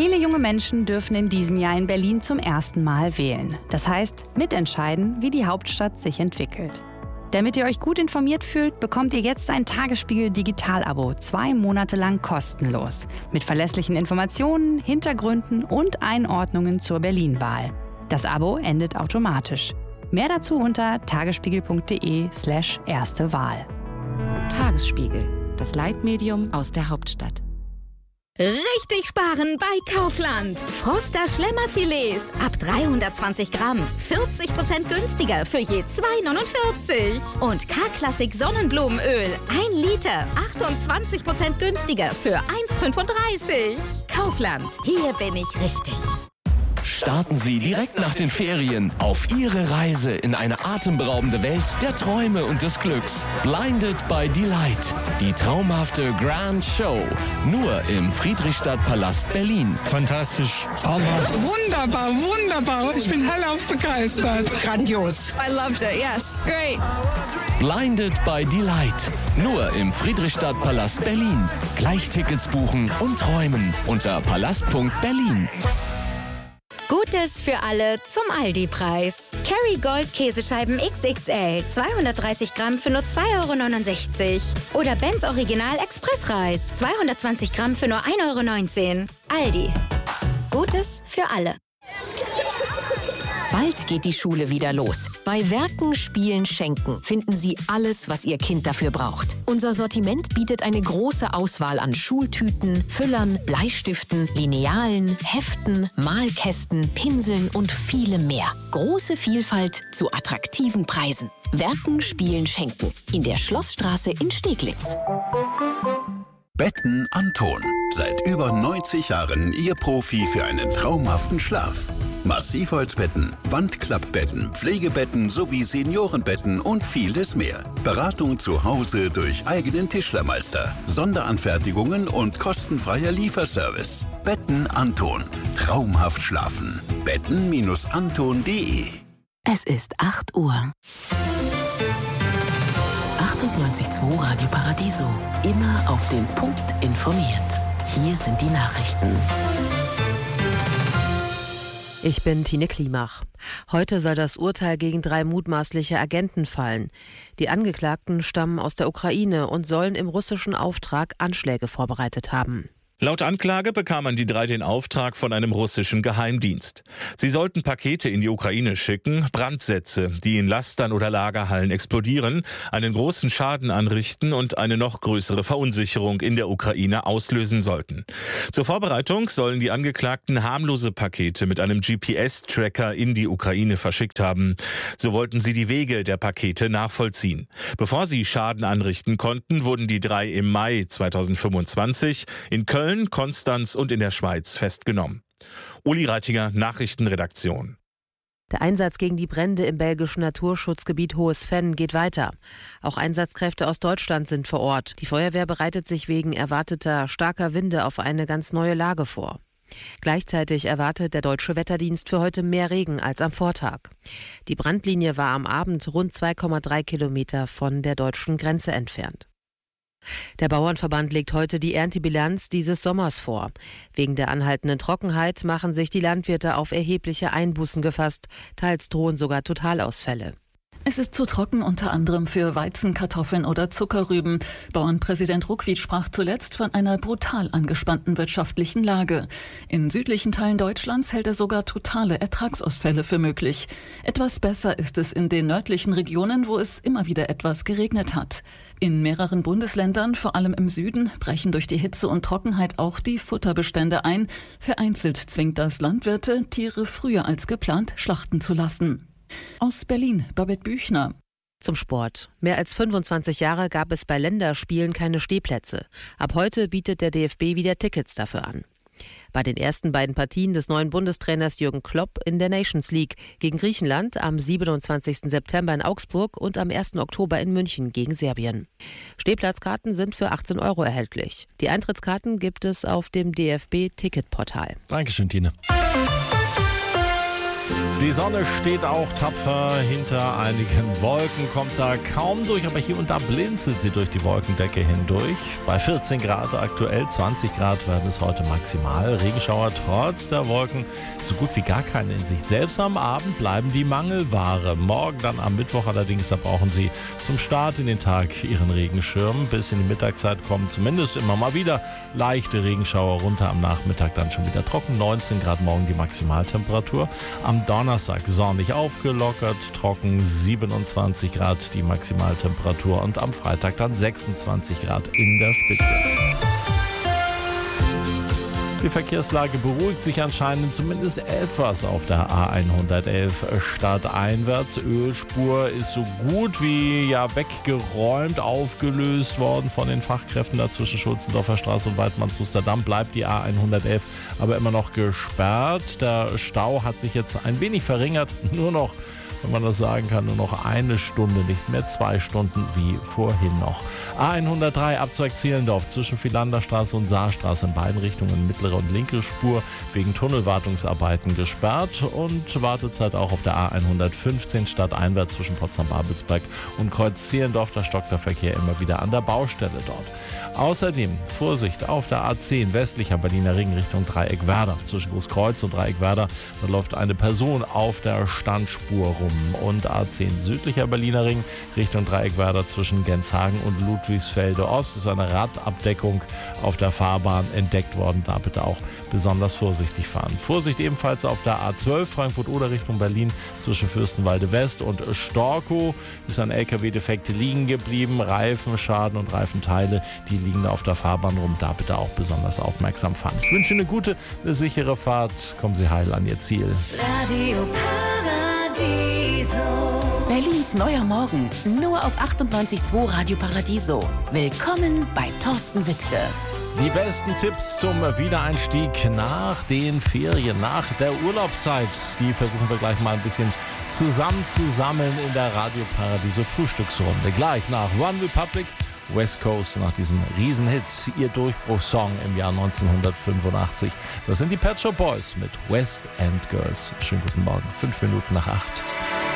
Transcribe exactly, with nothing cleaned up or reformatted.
Viele junge Menschen dürfen in diesem Jahr in Berlin zum ersten Mal wählen. Das heißt, mitentscheiden, wie die Hauptstadt sich entwickelt. Damit ihr euch gut informiert fühlt, bekommt ihr jetzt ein Tagesspiegel-Digital-Abo, zwei Monate lang kostenlos. Mit verlässlichen Informationen, Hintergründen und Einordnungen zur Berlin-Wahl. Das Abo endet automatisch. Mehr dazu unter tagesspiegel.de slash erste Wahl. Tagesspiegel, das Leitmedium aus der Hauptstadt. Richtig sparen bei Kaufland. Froster Schlemmerfilets ab dreihundertzwanzig Gramm. vierzig Prozent günstiger für je zwei neunundvierzig. Und K-Klassik Sonnenblumenöl. ein Liter. achtundzwanzig Prozent günstiger für eins fünfunddreißig. Kaufland. Hier bin ich richtig. Starten Sie direkt nach den Ferien auf Ihre Reise in eine atemberaubende Welt der Träume und des Glücks. Blinded by Delight. Die traumhafte Grand Show. Nur im Friedrichstadtpalast Berlin. Fantastisch. Traumhaft. Wunderbar, wunderbar. Ich bin hellauf begeistert. Grandios. I loved it, yes. Great. Blinded by Delight. Nur im Friedrichstadtpalast Berlin. Gleich Tickets buchen und träumen unter palast punkt berlin. Gutes für alle zum Aldi-Preis. Kerry Gold Käsescheiben X X L, zweihundertdreißig Gramm für nur zwei Euro neunundsechzig. Oder Benz Original Expressreis, zweihundertzwanzig Gramm für nur ein Euro neunzehn. Aldi. Gutes für alle. Bald geht die Schule wieder los. Bei Werken, Spielen, Schenken finden Sie alles, was Ihr Kind dafür braucht. Unser Sortiment bietet eine große Auswahl an Schultüten, Füllern, Bleistiften, Linealen, Heften, Malkästen, Pinseln und vielem mehr. Große Vielfalt zu attraktiven Preisen. Werken, Spielen, Schenken. In der Schlossstraße in Steglitz. Betten Anton. Seit über neunzig Jahren Ihr Profi für einen traumhaften Schlaf. Massivholzbetten, Wandklappbetten, Pflegebetten sowie Seniorenbetten und vieles mehr. Beratung zu Hause durch eigenen Tischlermeister, Sonderanfertigungen und kostenfreier Lieferservice. Betten Anton. Traumhaft schlafen. betten Bindestrich anton punkt de. Es ist acht Uhr. achtundneunzig Komma zwei Radio Paradiso. Immer auf den Punkt informiert. Hier sind die Nachrichten. Ich bin Tine Klimach. Heute soll das Urteil gegen drei mutmaßliche Agenten fallen. Die Angeklagten stammen aus der Ukraine und sollen im russischen Auftrag Anschläge vorbereitet haben. Laut Anklage bekamen die drei den Auftrag von einem russischen Geheimdienst. Sie sollten Pakete in die Ukraine schicken, Brandsätze, die in Lastern oder Lagerhallen explodieren, einen großen Schaden anrichten und eine noch größere Verunsicherung in der Ukraine auslösen sollten. Zur Vorbereitung sollen die Angeklagten harmlose Pakete mit einem G P S-Tracker in die Ukraine verschickt haben. So wollten sie die Wege der Pakete nachvollziehen. Bevor sie Schaden anrichten konnten, wurden die drei im Mai zweitausendfünfundzwanzig in Köln, Konstanz und in der Schweiz festgenommen. Uli Reitiger, Nachrichtenredaktion. Der Einsatz gegen die Brände im belgischen Naturschutzgebiet Hohes Venn geht weiter. Auch Einsatzkräfte aus Deutschland sind vor Ort. Die Feuerwehr bereitet sich wegen erwarteter starker Winde auf eine ganz neue Lage vor. Gleichzeitig erwartet der Deutsche Wetterdienst für heute mehr Regen als am Vortag. Die Brandlinie war am Abend rund zwei Komma drei Kilometer von der deutschen Grenze entfernt. Der Bauernverband legt heute die Erntebilanz dieses Sommers vor. Wegen der anhaltenden Trockenheit machen sich die Landwirte auf erhebliche Einbußen gefasst. Teils drohen sogar Totalausfälle. Es ist zu trocken, unter anderem für Weizen, Kartoffeln oder Zuckerrüben. Bauernpräsident Ruckwied sprach zuletzt von einer brutal angespannten wirtschaftlichen Lage. In südlichen Teilen Deutschlands hält er sogar totale Ertragsausfälle für möglich. Etwas besser ist es in den nördlichen Regionen, wo es immer wieder etwas geregnet hat. In mehreren Bundesländern, vor allem im Süden, brechen durch die Hitze und Trockenheit auch die Futterbestände ein. Vereinzelt zwingt das Landwirte, Tiere früher als geplant schlachten zu lassen. Aus Berlin, Babette Büchner. Zum Sport. Mehr als fünfundzwanzig Jahre gab es bei Länderspielen keine Stehplätze. Ab heute bietet der D F B wieder Tickets dafür an. Bei den ersten beiden Partien des neuen Bundestrainers Jürgen Klopp in der Nations League gegen Griechenland am siebenundzwanzigsten September in Augsburg und am ersten Oktober in München gegen Serbien. Stehplatzkarten sind für achtzehn Euro erhältlich. Die Eintrittskarten gibt es auf dem D F B-Ticketportal. Dankeschön, Tine. Die Sonne steht auch tapfer hinter einigen Wolken, kommt da kaum durch, aber hier und da blinzelt sie durch die Wolkendecke hindurch. Bei vierzehn Grad aktuell, zwanzig Grad werden es heute maximal. Regenschauer trotz der Wolken so gut wie gar keine in Sicht. Selbst am Abend bleiben die Mangelware. Morgen dann am Mittwoch allerdings, da brauchen Sie zum Start in den Tag Ihren Regenschirm. Bis in die Mittagszeit kommen zumindest immer mal wieder leichte Regenschauer runter. Am Nachmittag dann schon wieder trocken. neunzehn Grad morgen die Maximaltemperatur. Am Donnerstag sonnig aufgelockert, trocken, siebenundzwanzig Grad die Maximaltemperatur und am Freitag dann sechsundzwanzig Grad in der Spitze. Die Verkehrslage beruhigt sich anscheinend zumindest etwas auf der A hundertelf stadteinwärts. Ölspur ist so gut wie ja weggeräumt, aufgelöst worden von den Fachkräften da zwischen Schulzendorfer Straße und Waldmannshuster Damm. Bleibt die A hundertelf aber immer noch gesperrt. Der Stau hat sich jetzt ein wenig verringert, nur noch, wenn man das sagen kann, nur noch eine Stunde, nicht mehr zwei Stunden wie vorhin noch. A hundertdrei Abzweig Zehlendorf zwischen Philanderstraße und Saarstraße in beiden Richtungen mittlere und linke Spur wegen Tunnelwartungsarbeiten gesperrt und Wartezeit auch auf der A hundertfünfzehn stadteinwärts zwischen Potsdam-Babelsberg und Kreuz Zehlendorf. Da stockt der Verkehr immer wieder an der Baustelle dort. Außerdem Vorsicht auf der A zehn westlicher Berliner Ring Richtung Dreieckwerder. Zwischen Großkreuz und Dreieckwerder, da läuft eine Person auf der Standspur rum. Und A zehn südlicher Berliner Ring Richtung Dreieckwerder zwischen Genshagen und Ludwigsfelde Ost ist eine Radabdeckung auf der Fahrbahn entdeckt worden. Da bitte auch besonders vorsichtig fahren. Vorsicht ebenfalls auf der A zwölf Frankfurt-Oder Richtung Berlin zwischen Fürstenwalde West und Storkow ist ein L K W-Defekt liegen geblieben. Reifenschaden und Reifenteile, die liegen da auf der Fahrbahn rum. Da bitte auch besonders aufmerksam fahren. Ich wünsche eine gute, eine sichere Fahrt. Kommen Sie heil an Ihr Ziel. Radio Paradiso. Berlins neuer Morgen. Nur auf achtundneunzig Komma zwei Radio Paradiso. Willkommen bei Thorsten Wittke. Die besten Tipps zum Wiedereinstieg nach den Ferien, nach der Urlaubszeit, die versuchen wir gleich mal ein bisschen zusammenzusammeln in der Radio Paradiso Frühstücksrunde. Gleich nach One Republic, West Coast, nach diesem Riesenhit, ihr Durchbruchssong im Jahr neunzehnhundertfünfundachtzig. Das sind die Pet Shop Boys mit West End Girls. Schönen guten Morgen, fünf Minuten nach acht.